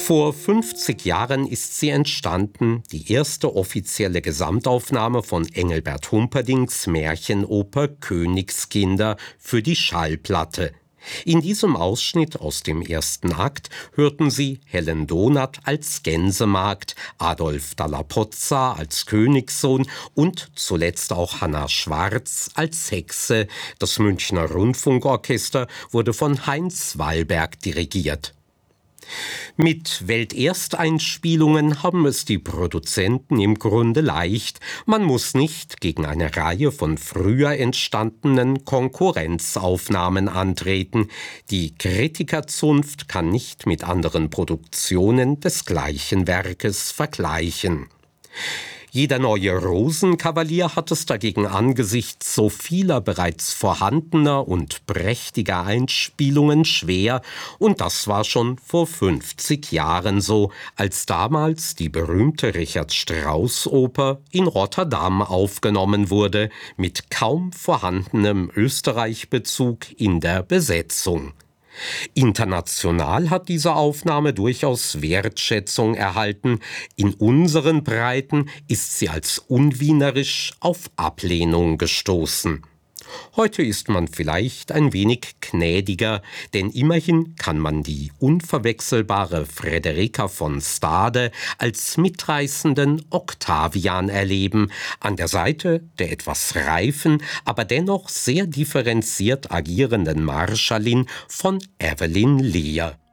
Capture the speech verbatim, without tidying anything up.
Vor fünfzig Jahren ist sie entstanden, die erste offizielle Gesamtaufnahme von Engelbert Humperdincks Märchenoper Königskinder für die Schallplatte. In diesem Ausschnitt aus dem ersten Akt hörten Sie Helen Donath als Gänsemagd, Adolf Dalla Pozza als Königssohn und zuletzt auch Hanna Schwarz als Hexe. Das Münchner Rundfunkorchester wurde von Heinz Wallberg dirigiert. Mit Weltersteinspielungen haben es die Produzenten im Grunde leicht. Man muss nicht gegen eine Reihe von früher entstandenen Konkurrenzaufnahmen antreten. Die Kritikerzunft kann nicht mit anderen Produktionen des gleichen Werkes vergleichen. Jeder neue Rosenkavalier hat es dagegen angesichts so vieler bereits vorhandener und prächtiger Einspielungen schwer, und das war schon vor fünfzig Jahren so, als damals die berühmte Richard-Strauss-Oper in Rotterdam aufgenommen wurde, mit kaum vorhandenem Österreich-Bezug in der Besetzung. International hat diese Aufnahme durchaus Wertschätzung erhalten. In unseren Breiten ist sie als unwienerisch auf Ablehnung gestoßen. Heute ist man vielleicht ein wenig gnädiger, denn immerhin kann man die unverwechselbare Frederika von Stade als mitreißenden Octavian erleben, an der Seite der etwas reifen, aber dennoch sehr differenziert agierenden Marschallin von Evelyn Lear.